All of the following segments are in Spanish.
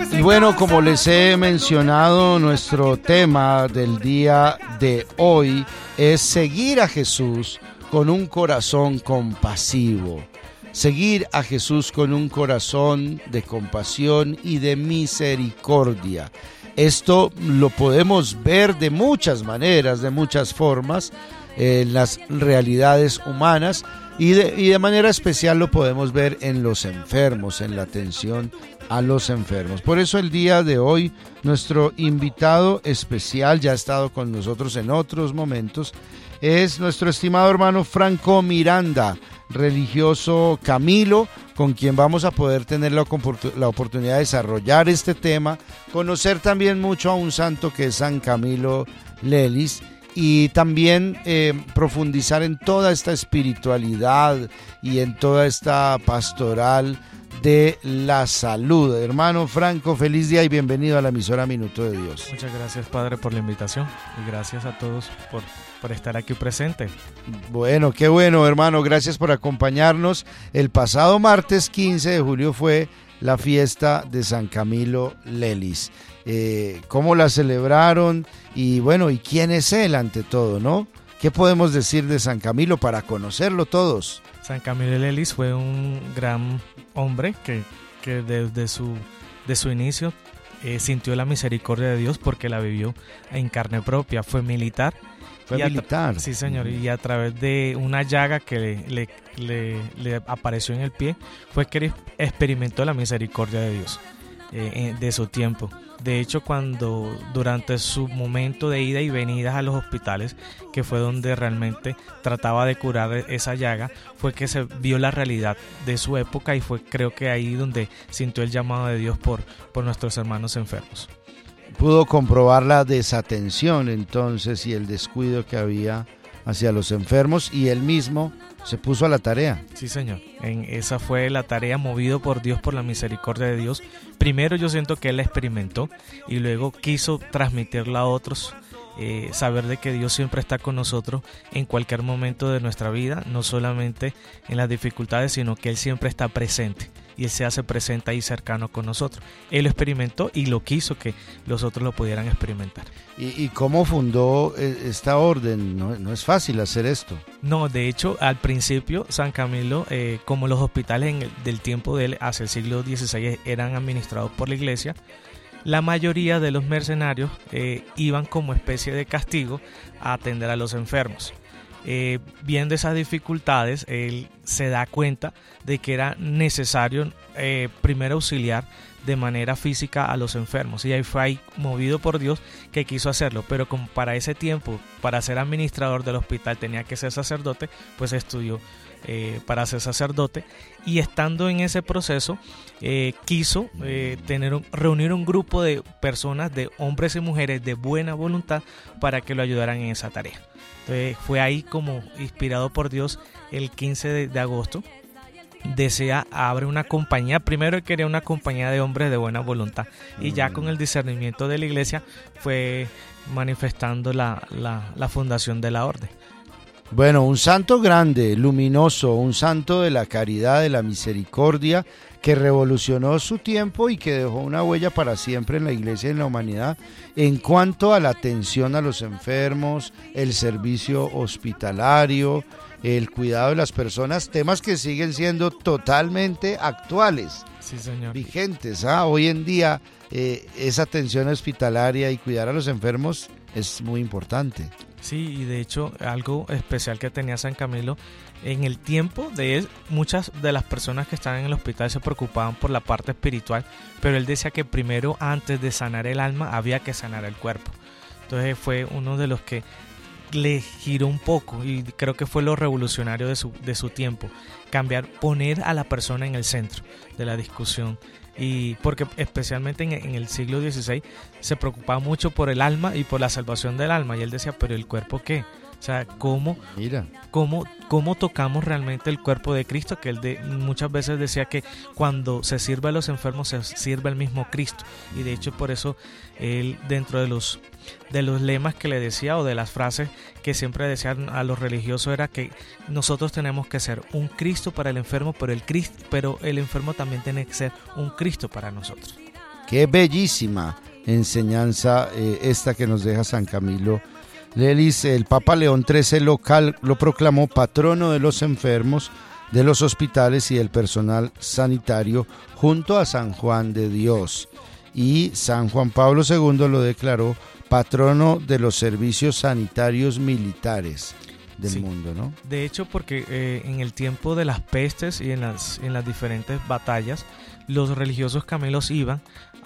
Y bueno, como les he mencionado, nuestro tema del día de hoy es seguir a Jesús con un corazón compasivo. Seguir a Jesús con un corazón de compasión y de misericordia. Esto lo podemos ver de muchas maneras, de muchas formas, en las realidades humanas y de manera especial lo podemos ver en los enfermos, en la atención a los enfermos. Por eso el día de hoy nuestro invitado especial, ya ha estado con nosotros en otros momentos, es nuestro estimado hermano Franco Miranda, religioso Camilo, con quien vamos a poder tener la oportunidad de desarrollar este tema, conocer también mucho a un santo que es San Camilo Lelis, y también profundizar en toda esta espiritualidad y en toda esta pastoral de la salud. Hermano Franco, feliz día y bienvenido a la emisora Minuto de Dios. Muchas gracias, Padre, por la invitación y gracias a todos por estar aquí presente. Bueno, qué bueno, hermano, gracias por acompañarnos. El pasado martes 15 de julio fue la fiesta de San Camilo Lelis. ¿Cómo la celebraron? Y bueno, ¿y quién es él ante todo, no? ¿Qué podemos decir de San Camilo para conocerlo todos? San Camilo Lelis fue un gran hombre que desde su inicio sintió la misericordia de Dios porque la vivió en carne propia. Fue militar. Sí, señor, y a través de una llaga que le apareció en el pie fue que experimentó la misericordia de Dios de su tiempo. De hecho, durante su momento de ida y venidas a los hospitales, que fue donde realmente trataba de curar esa llaga, fue que se vio la realidad de su época y fue, creo que ahí donde sintió el llamado de Dios por nuestros hermanos enfermos. Pudo comprobar la desatención entonces y el descuido que había hacia los enfermos y él mismo se puso a la tarea. Sí, señor. Esa fue la tarea, movido por Dios, por la misericordia de Dios. Primero yo siento que él la experimentó y luego quiso transmitirla a otros, saber de que Dios siempre está con nosotros en cualquier momento de nuestra vida, no solamente en las dificultades, sino que Él siempre está presente y Él se hace presente ahí cercano con nosotros. Él lo experimentó y lo quiso que los otros lo pudieran experimentar. ¿Y cómo fundó esta orden? No es fácil hacer esto. No, de hecho, al principio San Camilo, como los hospitales del tiempo de él, hacia el siglo XVI, eran administrados por la iglesia, la mayoría de los mercenarios iban como especie de castigo a atender a los enfermos. Viendo esas dificultades, él se da cuenta de que era necesario primero auxiliar de manera física a los enfermos, y ahí fue movido por Dios que quiso hacerlo, pero como para ese tiempo, para ser administrador del hospital tenía que ser sacerdote, pues estudió para ser sacerdote, y estando en ese proceso quiso reunir un grupo de personas, de hombres y mujeres de buena voluntad para que lo ayudaran en esa tarea. Entonces fue ahí como inspirado por Dios el 15 de agosto. Abre una compañía. Primero él quería una compañía de hombres de buena voluntad y ya con el discernimiento de la iglesia fue manifestando la fundación de la orden. Bueno, un santo grande, luminoso, un santo de la caridad, de la misericordia, que revolucionó su tiempo y que dejó una huella para siempre en la iglesia y en la humanidad en cuanto a la atención a los enfermos, el servicio hospitalario, el cuidado de las personas, temas que siguen siendo totalmente actuales, sí, señor, vigentes. Hoy en día esa atención hospitalaria y cuidar a los enfermos es muy importante. Sí, y de hecho algo especial que tenía San Camilo, en el tiempo de él, muchas de las personas que estaban en el hospital se preocupaban por la parte espiritual, pero él decía que primero, antes de sanar el alma, había que sanar el cuerpo. Entonces fue uno de los que le giró un poco, y creo que fue lo revolucionario de su tiempo, poner a la persona en el centro de la discusión. Y porque especialmente en el siglo XVI se preocupaba mucho por el alma y por la salvación del alma, y él decía, pero ¿el cuerpo qué? O sea, ¿cómo tocamos realmente el cuerpo de Cristo? Que él muchas veces decía que cuando se sirve a los enfermos se sirve el mismo Cristo, y de hecho por eso él, dentro de los lemas que le decía, o de las frases que siempre decían a los religiosos, era que nosotros tenemos que ser un Cristo para el enfermo, pero el enfermo también tiene que ser un Cristo para nosotros. Qué bellísima enseñanza esta que nos deja San Camilo Lelis. El Papa León XIII lo proclamó patrono de los enfermos, de los hospitales y del personal sanitario, junto a San Juan de Dios. Y San Juan Pablo II lo declaró patrono de los servicios sanitarios militares del mundo, ¿no? De hecho, porque en el tiempo de las pestes y en las diferentes batallas, los religiosos camelos iban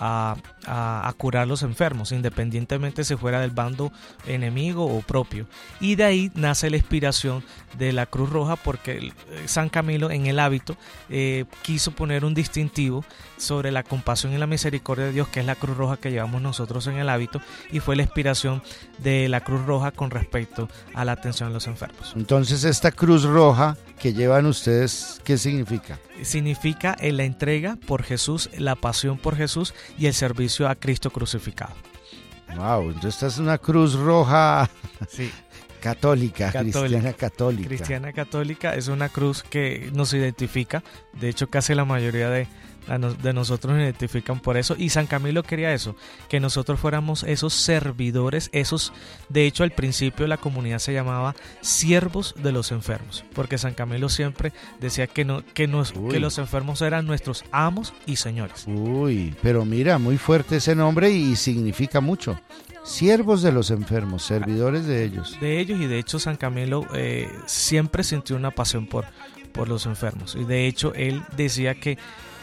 a curar los enfermos, independientemente si fuera del bando enemigo o propio. Y de ahí nace la inspiración de la Cruz Roja, porque San Camilo en el hábito quiso poner un distintivo sobre la compasión y la misericordia de Dios, que es la Cruz Roja que llevamos nosotros en el hábito, y fue la inspiración de la Cruz Roja con respecto a la atención a los enfermos. Entonces, esta Cruz Roja que llevan ustedes, ¿qué significa? Significa la entrega por Jesús, la pasión por Jesús y el servicio a Cristo crucificado. Wow, entonces esta es una Cruz Roja sí. Católica, cristiana católica. Cristiana católica, es una cruz que nos identifica. De hecho, casi la mayoría de nosotros nos identifican por eso. Y San Camilo quería eso, que nosotros fuéramos esos servidores, de hecho al principio la comunidad se llamaba siervos de los enfermos, porque San Camilo siempre decía que los enfermos eran nuestros amos y señores. Uy, pero mira, muy fuerte ese nombre y significa mucho. Siervos de los enfermos, servidores de ellos. De ellos, y de hecho San Camilo siempre sintió una pasión por los enfermos. Y de hecho él decía que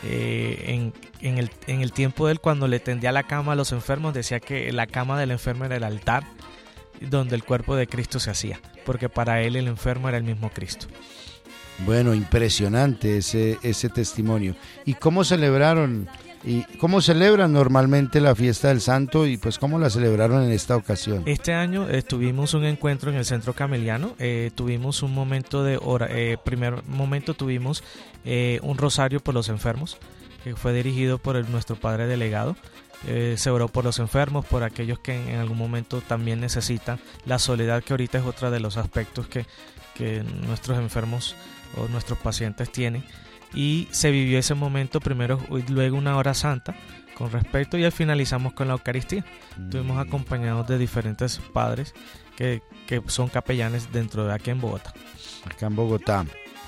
en el tiempo de él, cuando le tendía la cama a los enfermos, decía que la cama del enfermo era el altar donde el cuerpo de Cristo se hacía, porque para él el enfermo era el mismo Cristo. Bueno, impresionante ese testimonio. ¿Y cómo celebraron? ¿Y cómo celebran normalmente la fiesta del Santo y pues cómo la celebraron en esta ocasión? Este año tuvimos un encuentro en el Centro Cameliano, tuvimos un momento de primer momento tuvimos un rosario por los enfermos, que fue dirigido por nuestro padre delegado. Se oró por los enfermos, por aquellos que en algún momento también necesitan la soledad, que ahorita es otro de los aspectos que nuestros enfermos o nuestros pacientes tienen. Y se vivió ese momento primero y luego una hora santa con respeto, y al finalizamos con la Eucaristía. Estuvimos acompañados de diferentes padres que son capellanes dentro de aquí en Bogotá. Acá en Bogotá.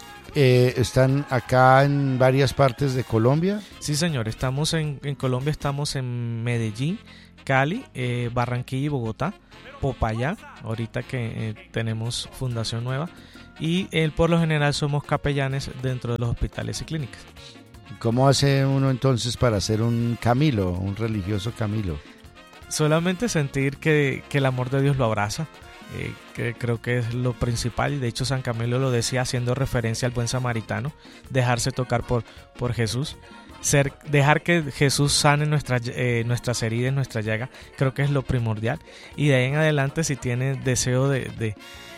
¿Están acá en varias partes de Colombia? Sí, señor, estamos en Colombia, estamos en Medellín, Cali, Barranquilla y Bogotá, Popayán, ahorita que tenemos fundación nueva. Y por lo general somos capellanes dentro de los hospitales y clínicas. ¿Cómo hace uno entonces para ser un Camilo, un religioso Camilo? Solamente sentir que el amor de Dios lo abraza, que creo que es lo principal, y de hecho San Camilo lo decía haciendo referencia al buen samaritano, dejarse tocar por Jesús, dejar que Jesús sane nuestras heridas, nuestra llaga, creo que es lo primordial. Y de ahí en adelante, si tiene deseo de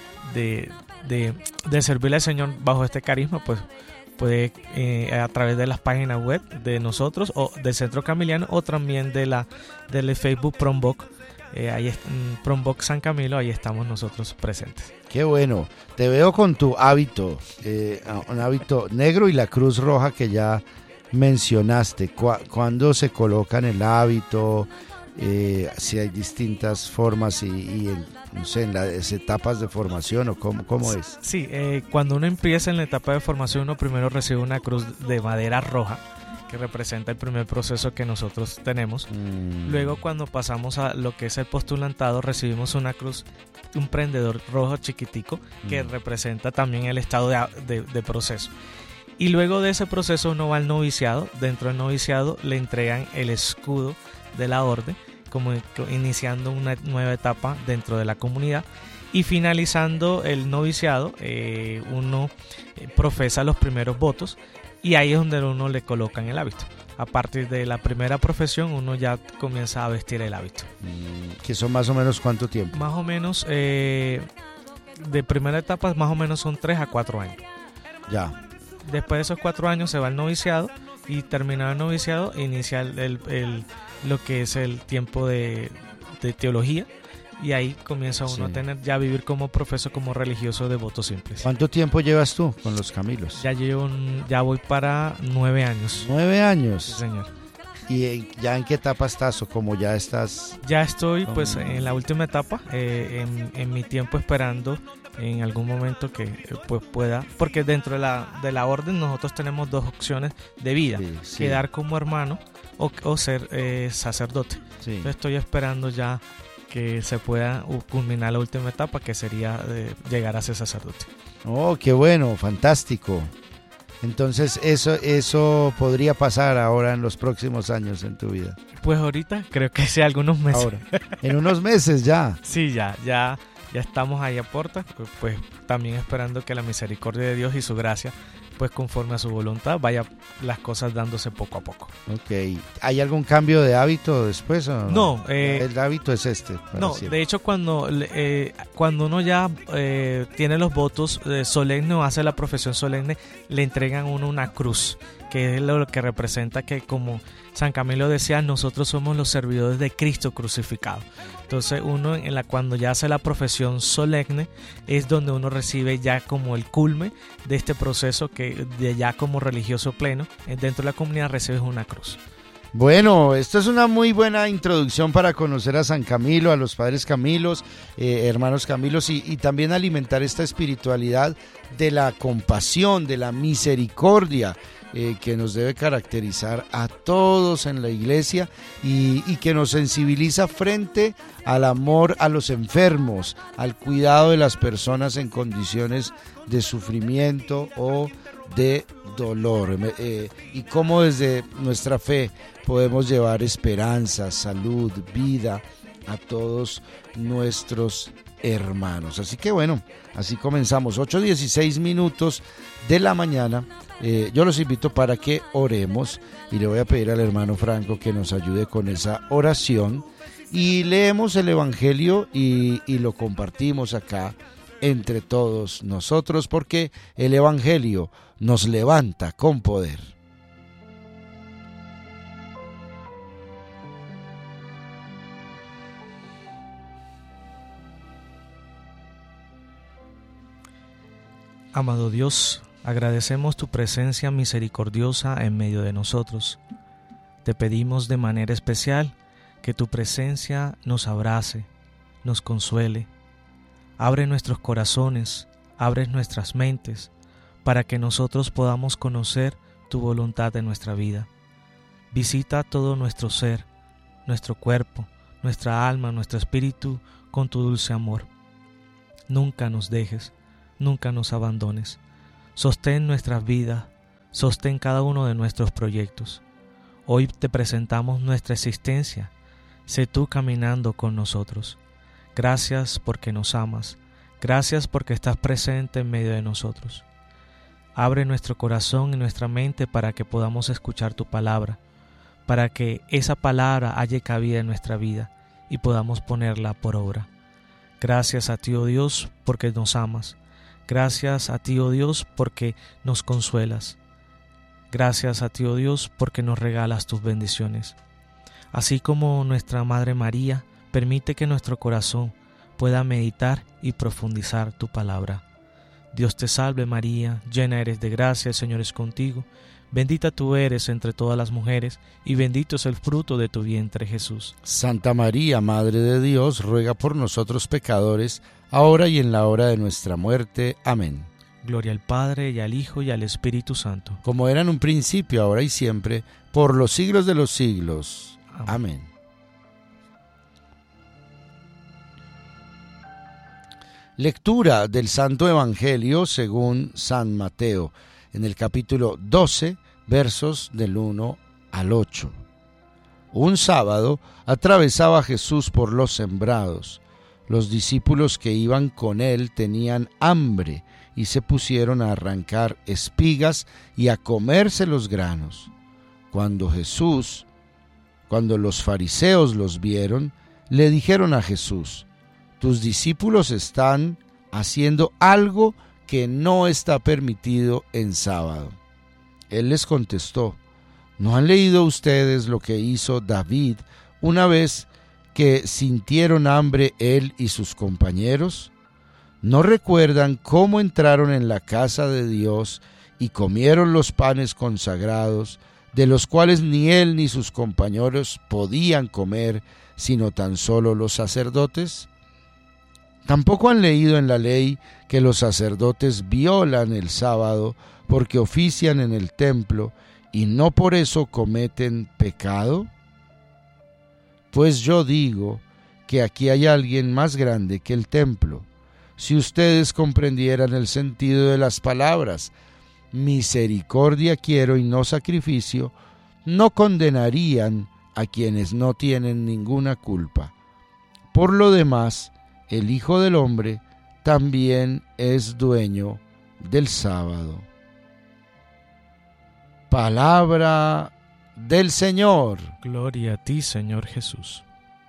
servirle al Señor bajo este carisma, pues puede a través de las páginas web de nosotros o del Centro Cameliano, o también del Facebook Promboc, ahí Promboc San Camilo, ahí estamos nosotros presentes. Qué bueno, te veo con tu hábito, un hábito negro y la Cruz Roja que ya mencionaste. ¿Cuándo se colocan el hábito? Si hay distintas formas no sé, en las etapas de formación, o cómo es. Sí, cuando uno empieza en la etapa de formación, uno primero recibe una cruz de madera roja, que representa el primer proceso que nosotros tenemos. Luego, cuando pasamos a lo que es el postulantado, recibimos una cruz, un prendedor rojo chiquitico, que representa también el estado de proceso. Y luego de ese proceso uno va al noviciado. Dentro del noviciado le entregan el escudo de la orden, como iniciando una nueva etapa dentro de la comunidad. Y finalizando el noviciado, uno profesa los primeros votos, y ahí es donde uno le colocan el hábito. A partir de la primera profesión uno ya comienza a vestir el hábito. ¿Que son más o menos cuánto tiempo? Más o menos, de primera etapa, más o menos son 3 a 4 años. Ya. Después de esos 4 años se va al noviciado, y terminado el noviciado inicia lo que es el tiempo de teología, y ahí comienza uno a tener, ya vivir como profesor, como religioso de votos simples. ¿Cuánto tiempo llevas tú con los Camilos? Ya voy para 9 años. 9 años. Sí, señor. ¿Y ya en qué etapa estás o cómo ya estás? Ya estoy pues en la última etapa, en mi tiempo esperando en algún momento que pues pueda, porque dentro de la orden nosotros tenemos dos opciones de vida, Sí. quedar como hermano o ser sacerdote. Sí. Entonces estoy esperando ya que se pueda culminar la última etapa, que sería llegar a ser sacerdote. Oh, qué bueno, fantástico. Entonces eso podría pasar ahora en los próximos años en tu vida. Pues ahorita creo que sí, algunos meses. Ahora, en unos meses ya. Sí, ya estamos ahí a puerta, pues también esperando que la misericordia de Dios y su gracia, pues conforme a su voluntad, vaya las cosas dándose poco a poco. Ok. ¿Hay algún cambio de hábito después o no? No, el hábito es no, siempre. de hecho cuando uno ya tiene los votos solemnes o hace la profesión solemne, le entregan a uno una cruz, que es lo que representa que, como San Camilo decía, nosotros somos los servidores de Cristo crucificado. Entonces uno cuando ya hace la profesión solemne es donde uno recibe ya como el culmen de este proceso, que de ya como religioso pleno dentro de la comunidad recibes una cruz. Bueno, esto es una muy buena introducción para conocer a San Camilo, a los padres Camilos, hermanos Camilos, y también alimentar esta espiritualidad de la compasión, de la misericordia, que nos debe caracterizar a todos en la iglesia y que nos sensibiliza frente al amor a los enfermos, al cuidado de las personas en condiciones de sufrimiento o de dolor, y cómo desde nuestra fe podemos llevar esperanza, salud, vida a todos nuestros hermanos. Así que bueno, así comenzamos, 8:16 de la mañana. Yo los invito para que oremos y le voy a pedir al hermano Franco que nos ayude con esa oración y leemos el Evangelio y lo compartimos acá entre todos nosotros, porque el Evangelio nos levanta con poder. Amado Dios, agradecemos tu presencia misericordiosa en medio de nosotros. Te pedimos de manera especial que tu presencia nos abrace, nos consuele. Abre nuestros corazones, abre nuestras mentes, para que nosotros podamos conocer tu voluntad en nuestra vida. Visita todo nuestro ser, nuestro cuerpo, nuestra alma, nuestro espíritu, con tu dulce amor. Nunca nos dejes, nunca nos abandones. Sostén nuestras vidas, sostén cada uno de nuestros proyectos. Hoy te presentamos nuestra existencia. Sé tú caminando con nosotros. Gracias porque nos amas. Gracias porque estás presente en medio de nosotros. Abre nuestro corazón y nuestra mente para que podamos escuchar tu palabra, para que esa palabra halle cabida en nuestra vida y podamos ponerla por obra. Gracias a ti, oh Dios, porque nos amas. Gracias a ti, oh Dios, porque nos consuelas. Gracias a ti, oh Dios, porque nos regalas tus bendiciones. Así como nuestra Madre María, permite que nuestro corazón pueda meditar y profundizar tu palabra. Dios te salve María, llena eres de gracia, el Señor es contigo. Bendita tú eres entre todas las mujeres, y bendito es el fruto de tu vientre, Jesús. Santa María, Madre de Dios, ruega por nosotros pecadores, ahora y en la hora de nuestra muerte. Amén. Gloria al Padre, y al Hijo, y al Espíritu Santo. Como era en un principio, ahora y siempre, por los siglos de los siglos. Amén. Lectura del Santo Evangelio según San Mateo, en el capítulo 12, versos del 1 al 8. Un sábado atravesaba Jesús por los sembrados. Los discípulos que iban con él tenían hambre y se pusieron a arrancar espigas y a comerse los granos. Cuando los fariseos los vieron, le dijeron a Jesús: tus discípulos están haciendo algo que no está permitido en sábado. Él les contestó: ¿no han leído ustedes lo que hizo David una vez que sintieron hambre él y sus compañeros? ¿No recuerdan cómo entraron en la casa de Dios y comieron los panes consagrados, de los cuales ni él ni sus compañeros podían comer, sino tan solo los sacerdotes? ¿Tampoco han leído en la ley que los sacerdotes violan el sábado porque ofician en el templo y no por eso cometen pecado? Pues yo digo que aquí hay alguien más grande que el templo. Si ustedes comprendieran el sentido de las palabras, misericordia quiero y no sacrificio, no condenarían a quienes no tienen ninguna culpa. Por lo demás, el Hijo del Hombre también es dueño del sábado. Palabra del Señor. Gloria a ti, Señor Jesús.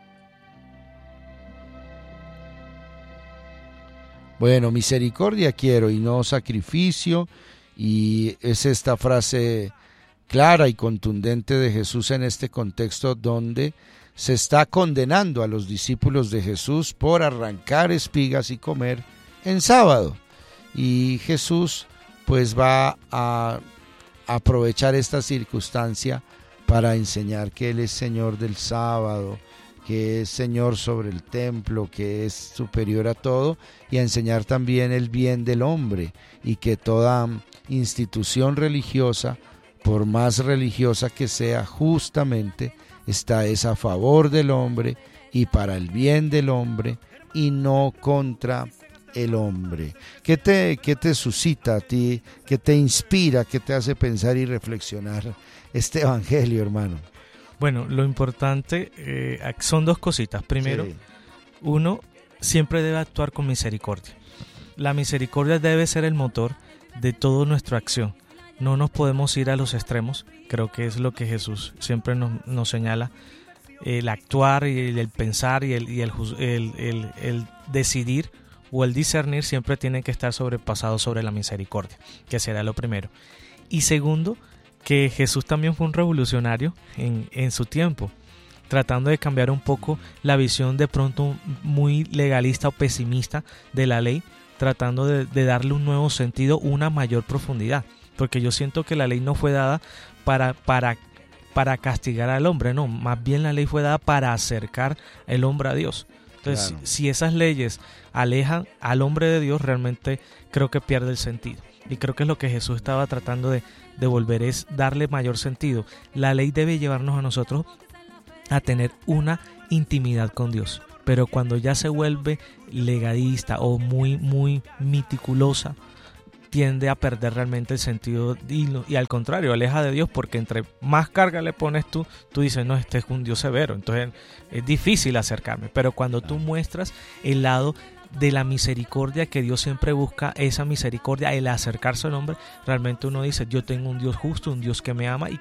Bueno, misericordia quiero y no sacrificio, y es esta frase clara y contundente de Jesús en este contexto donde se está condenando a los discípulos de Jesús por arrancar espigas y comer en sábado. Y Jesús pues va a aprovechar esta circunstancia para enseñar que Él es Señor del sábado, que es Señor sobre el templo, que es superior a todo, y a enseñar también el bien del hombre, y que toda institución religiosa, por más religiosa que sea, justamente está a favor del hombre y para el bien del hombre, y no contra el hombre. ¿Qué te suscita a ti? ¿Qué te inspira? ¿Qué te hace pensar y reflexionar este evangelio, hermano? Bueno, lo importante son dos cositas. Primero, sí, uno siempre debe actuar con misericordia. La misericordia debe ser el motor de toda nuestra acción. No nos podemos ir a los extremos. Creo que es lo que Jesús siempre nos señala. El actuar y el pensar y el decidir o el discernir siempre tiene que estar sobrepasado sobre la misericordia, que será lo primero. Y segundo, que Jesús también fue un revolucionario en su tiempo, tratando de cambiar un poco la visión de pronto muy legalista o pesimista de la ley, tratando de darle un nuevo sentido, una mayor profundidad, porque yo siento que la ley no fue dada para castigar al hombre, no, más bien la ley fue dada para acercar al hombre a Dios. Entonces, claro, si esas leyes alejan al hombre de Dios, realmente creo que pierde el sentido. Y creo que es lo que Jesús estaba tratando de volver, es darle mayor sentido. La ley debe llevarnos a nosotros a tener una intimidad con Dios. Pero cuando ya se vuelve legalista o muy, muy meticulosa, tiende a perder realmente el sentido y al contrario, aleja de Dios, porque entre más carga le pones tú dices, no, este es un Dios severo, entonces es difícil acercarme. Pero cuando tú muestras el lado de la misericordia, que Dios siempre busca esa misericordia, el acercarse al hombre, realmente uno dice, yo tengo un Dios justo, un Dios que me ama y